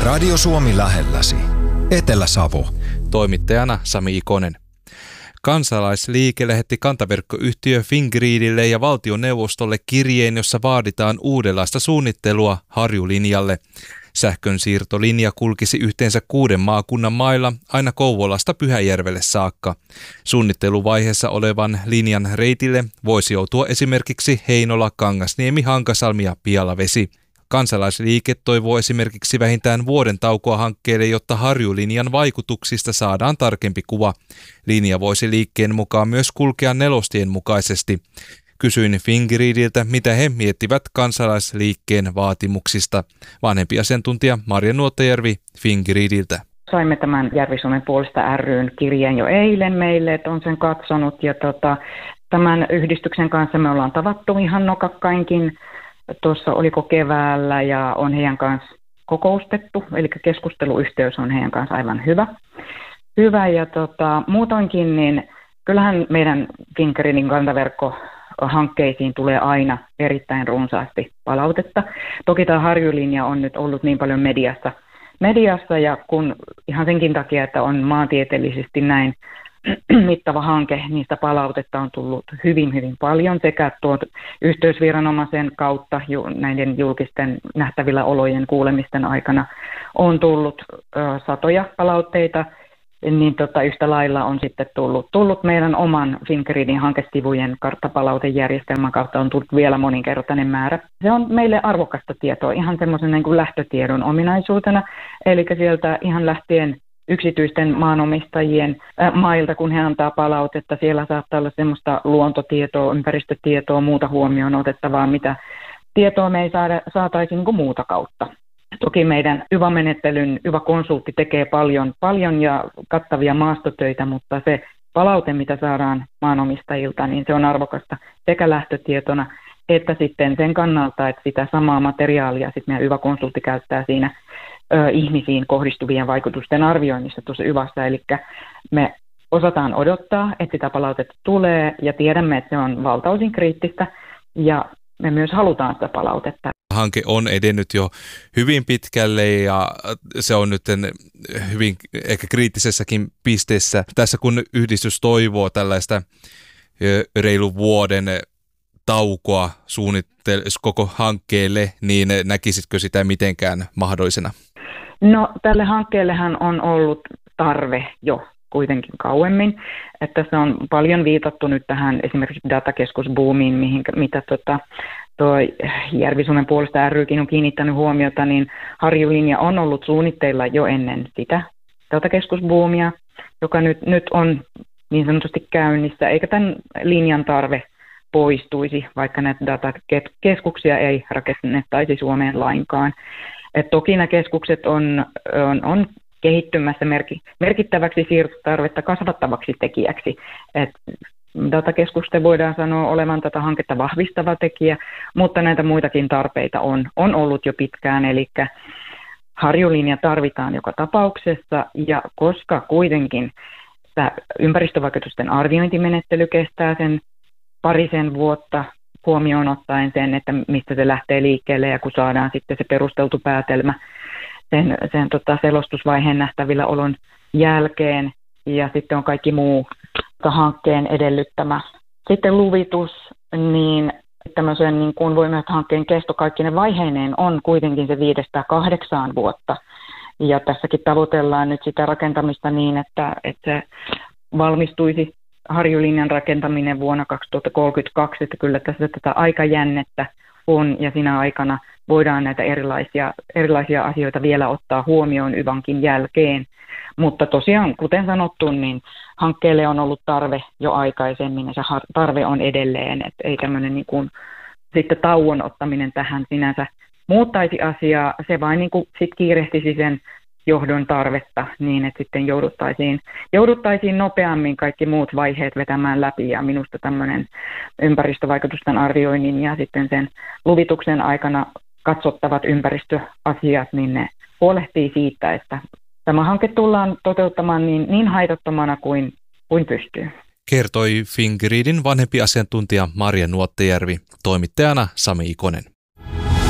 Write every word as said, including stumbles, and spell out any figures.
Radio Suomi lähelläsi. Etelä-Savo. Toimittajana Sami Ikonen. Kansalaisliike lähetti kantaverkkoyhtiö Fingridille ja valtioneuvostolle kirjeen, jossa vaaditaan uudenlaista suunnittelua Harjulinjalle. Sähkönsiirtolinja kulkisi yhteensä kuuden maakunnan mailla aina Kouvolasta Pyhäjärvelle saakka. Suunnitteluvaiheessa olevan linjan reitille voisi joutua esimerkiksi Heinola, Kangasniemi, Hankasalmi ja Pialavesi. Kansalaisliike toivoo esimerkiksi vähintään vuoden taukoa hankkeelle, jotta Harjulinjan vaikutuksista saadaan tarkempi kuva. Linja voisi liikkeen mukaan myös kulkea nelostien mukaisesti. Kysyin Fingridiltä, mitä he miettivät kansalaisliikkeen vaatimuksista. Vanhempi asiantuntija Marja Nuottajärvi Fingridiltä. Saimme tämän Järvi-Suomen puolesta ry:n kirjeen jo eilen meille, että on sen katsonut. Ja tota, tämän yhdistyksen kanssa me ollaan tavattu ihan nokakkainkin. Tuossa oliko keväällä ja on heidän kanssa kokoustettu, eli keskusteluyhteys on heidän kanssa aivan hyvä. Hyvä ja tota, muutoinkin, niin kyllähän meidän Fingridin kantaverkkohankkeisiin tulee aina erittäin runsaasti palautetta. Toki tämä Harjulinja on nyt ollut niin paljon mediassa, mediassa ja kun ihan senkin takia, että on maantieteellisesti näin mittava hanke, niistä palautetta on tullut hyvin, hyvin paljon sekä tuon yhteysviranomaisen kautta näiden julkisten nähtävillä olojen kuulemisten aikana on tullut ö, satoja palautteita, niin tota, yhtä lailla on sitten tullut, tullut meidän oman Fingridin hankesivujen karttapalautejärjestelmän kautta on tullut vielä moninkertainen määrä. Se on meille arvokasta tietoa ihan semmoisen niin kuin lähtötiedon ominaisuutena, eli sieltä ihan lähtien yksityisten maanomistajien äh, mailta, kun he antaa palautetta. Siellä saattaa olla semmoista luontotietoa, ympäristötietoa, muuta huomioon otettavaa, mitä tietoa me ei saada, saataisi niin kuin muuta kautta. Toki meidän Y V A-menettelyn Y V A-konsultti tekee paljon, paljon ja kattavia maastotöitä, mutta se palaute, mitä saadaan maanomistajilta, niin se on arvokasta sekä lähtötietona että sitten sen kannalta, että sitä samaa materiaalia sitten meidän Y V A-konsultti käyttää siinä ö, ihmisiin kohdistuvien vaikutusten arvioinnissa tuossa Y V A:ssa. Eli me osataan odottaa, että sitä palautetta tulee ja tiedämme, että se on valtaosin kriittistä ja me myös halutaan sitä palautetta. Hanke on edennyt jo hyvin pitkälle ja se on nyt hyvin ehkä kriittisessäkin pisteessä. Tässä kun yhdistys toivoo tällaista reilun vuoden taukoa suunnittel- koko hankkeelle, niin näkisitkö sitä mitenkään mahdollisena? No tälle hankkeellehan on ollut tarve jo kuitenkin kauemmin. Että tässä on paljon viitattu nyt tähän esimerkiksi datakeskusbuumiin, mihin, mitä tota, tuo Järvi-Suomen puolesta ry:kin on kiinnittänyt huomiota, niin Harjulinja on ollut suunnitteilla jo ennen sitä datakeskusbuumia, joka nyt, nyt on niin sanotusti käynnissä, eikä tämän linjan tarve poistuisi, vaikka näitä datakeskuksia ei rakennettaisi Suomeen lainkaan. Et toki nämä keskukset on, on, on kehittymässä merkittäväksi siirtotarvetta kasvattavaksi tekijäksi. Et datakeskusten voidaan sanoa olevan tätä hanketta vahvistava tekijä, mutta näitä muitakin tarpeita on, on ollut jo pitkään, eli Harjulinja tarvitaan joka tapauksessa, ja koska kuitenkin tämä ympäristövaikutusten arviointimenettely kestää sen parisen vuotta huomioon ottaen sen, että mistä se lähtee liikkeelle, ja kun saadaan sitten se perusteltu päätelmä sen, sen tota selostusvaiheen nähtävillä olon jälkeen, ja sitten on kaikki muu hankkeen edellyttämä. Sitten luvitus, niin tämmöisen niin kuin voimahankkeen kesto kaikkine vaiheineen on kuitenkin se viidestä kahdeksaan vuotta. Ja tässäkin tavoitellaan nyt sitä rakentamista niin, että, että se valmistuisi Harjulinjan rakentaminen vuonna kaksituhattakolmekymmentäkaksi, että kyllä tässä tätä aikajännettä on ja siinä aikana voidaan näitä erilaisia, erilaisia asioita vielä ottaa huomioon Y V Ankin jälkeen. Mutta tosiaan, kuten sanottu, niin hankkeelle on ollut tarve jo aikaisemmin ja se tarve on edelleen, että ei tämmöinen niin kuin sitten tauon ottaminen tähän sinänsä muuttaisi asiaa, se vain niin kuin sit kiirehtisi sen johdon tarvetta niin, että sitten jouduttaisiin, jouduttaisiin nopeammin kaikki muut vaiheet vetämään läpi ja minusta tämmöinen ympäristövaikutusten arvioinnin ja sitten sen luvituksen aikana katsottavat ympäristöasiat, niin ne huolehtii siitä, että tämä hanke tullaan toteuttamaan niin, niin haitattomana kuin, kuin pystyy. Kertoi Fingridin vanhempi asiantuntija Marja Nuottajärvi, toimittajana Sami Ikonen.